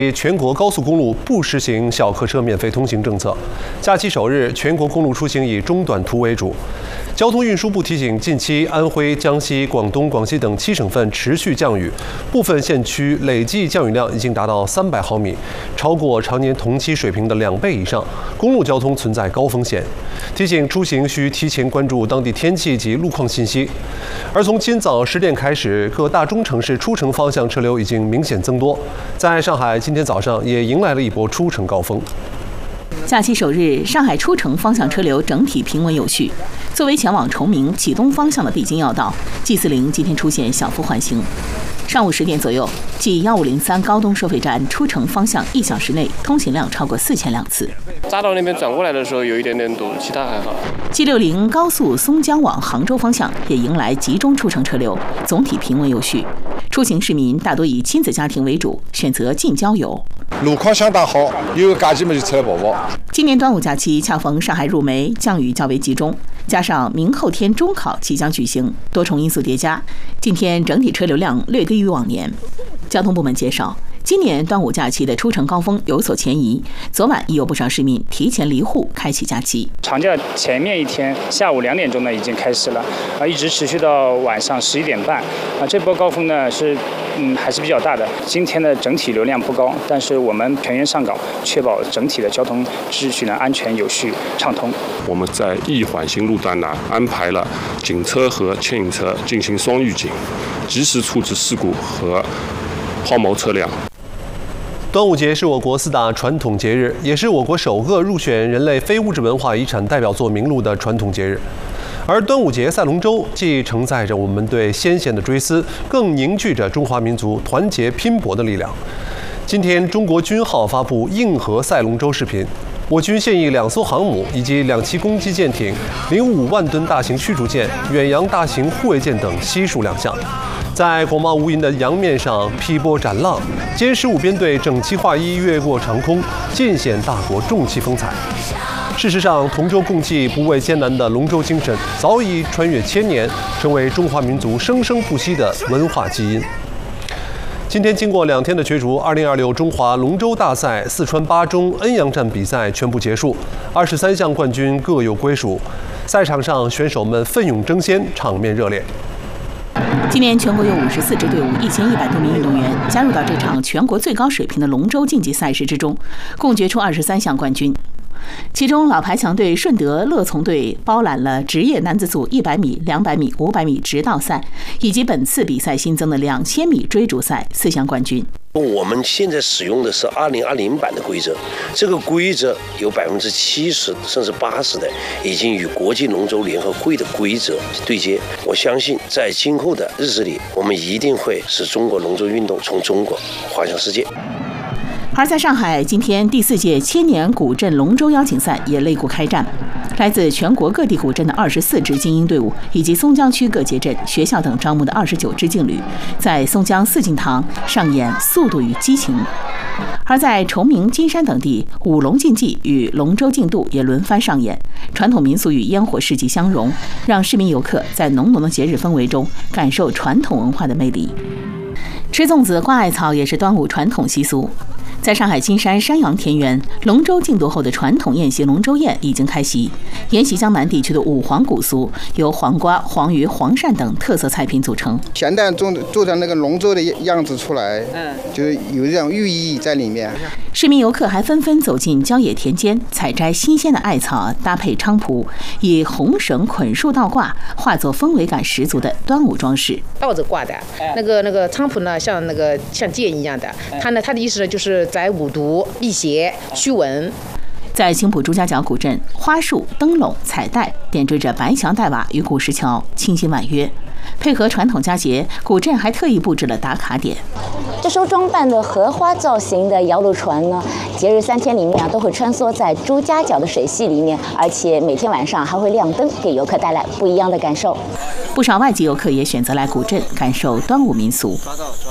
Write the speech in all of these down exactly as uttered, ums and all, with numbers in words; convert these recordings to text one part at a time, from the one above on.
全国高速公路不实行小客车免费通行政策。假期首日，全国公路出行以中短途为主。交通运输部提醒，近期安徽、江西、广东、广西等七省份持续降雨，部分县区累计降雨量已经达到三百毫米，超过常年同期水平的两倍以上，公路交通存在高风险。提醒出行需提前关注当地天气及路况信息。而从今早十点开始，各大中城市出城方向车流已经明显增多。在上海，今天早上也迎来了一波出城高峰。 假期首日，上海出城方向车流整体平稳有序。作为前往崇明、启东方向的必经要道，G 四零今天出现小幅缓行。上午十点左右，G 一五零三高东收费站出城方向一小时内通行量超过四千辆次。 匝道那边转过来的时候有一点点堵，其他还好。 G 六零高速松江往杭州方向也迎来集中出城车流，总体平稳有序。出行市民大多以亲子家庭为主，选择近郊游。 路况相当好，有个假期嘛就出来跑跑。 今年端午假期恰逢上海入梅，降雨较为集中，加上明后天中考即将举行，多重因素叠加，今天整体车流量略低于往年。交通部门介绍，今年端午假期的出城高峰有所前移，昨晚已有不少市民提前离沪开启假期。 长假前面一天下午两点钟呢已经开始了，啊，一直持续到晚上十一点半，啊，这波高峰呢是嗯还是比较大的。今天的整体流量不高，但是我们全员上岗，确保整体的交通秩序呢安全有序畅通。 我们在易缓行路段呢安排了警车和牵引车进行双预警，及时处置事故和抛锚车辆。 端午节是我国四大传统节日，也是我国首个入选人类非物质文化遗产代表作名录的传统节日。而端午节赛龙舟既承载着我们对先贤的追思，更凝聚着中华民族团结拼搏的力量。今天，中国军号发布硬核赛龙舟视频，我军现役两艘航母以及两栖攻击舰艇、零五万吨大型驱逐舰、远洋大型护卫舰等悉数亮相。在广袤无垠的洋面上劈波斩浪，歼十五编队整齐划一越过长空，尽显大国重气风采。事实上，同舟共济、不畏艰难的龙舟精神早已穿越千年，成为中华民族生生不息的文化基因。今天经过两天的角逐，二零二六中华龙舟大赛四川巴中恩阳站比赛全部结束，二十三项冠军各有归属。赛场上选手们奋勇争先，场面热烈。 今年全国有五十四支队伍，一千一百多名运动员加入到这场全国最高水平的龙舟竞技赛事之中，共决出二十三项冠军。其中，老牌强队顺德乐从队包揽了职业男子组一百米、两百米、五百米直道赛，以及本次比赛新增的两千米追逐赛四项冠军。 我们现在使用的是二零二零版的规则，这个规则有百分之七十甚至八十的已经与国际龙舟联合会的规则对接。我相信在今后的日子里，我们一定会使中国龙舟运动从中国滑向世界。 而在上海，今天第四届千年古镇龙舟邀请赛也擂鼓开战，来自全国各地古镇的二十四支精英队伍，以及松江区各街镇、学校等招募的二十九支劲旅，在松江四敬堂上演速度与激情。而在崇明、金山等地，舞龙竞技与龙舟竞渡也轮番上演，传统民俗与烟火市集相融，让市民游客在浓浓的节日氛围中感受传统文化的魅力。吃粽子、挂艾草也是端午传统习俗。在上海金山山阳田园，龙舟竞渡后的传统宴席龙舟宴已经开席。沿袭江南地区的五黄古俗，由黄瓜、黄鱼、黄鳝等特色菜品组成。 咸蛋做做成那个龙舟的样子出来，嗯，就是有这种寓意在里面。 市民游客还纷纷走进郊野田间，采摘新鲜的艾草，搭配菖蒲，以红绳捆束倒挂，化作氛围感十足的端午装饰。 倒着挂的，那个那个菖蒲呢，像那个像剑一样的，它呢，它的意思呢就是在五毒、辟邪、驱蚊。 在青浦朱家角古镇，花树、灯笼、彩带点缀着白墙黛瓦与古石桥，清新婉约。配合传统佳节，古镇还特意布置了打卡点。 这艘装扮的荷花造型的摇橹船呢，节日三天里面啊都会穿梭在朱家角的水系里面，而且每天晚上还会亮灯，给游客带来不一样的感受。 不少外籍游客也选择来古镇感受端午民俗。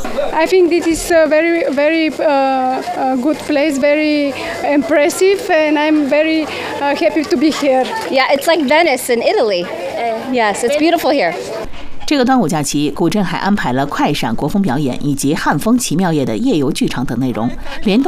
I think this is a very, very uh, uh, good place, very impressive, and I'm very uh, happy to be here. Yeah, it's like Venice in Italy. Yes, it's beautiful here. 这个端午假期，古镇还安排了快闪国风表演以及汉风奇妙夜的夜游剧场等内容，联动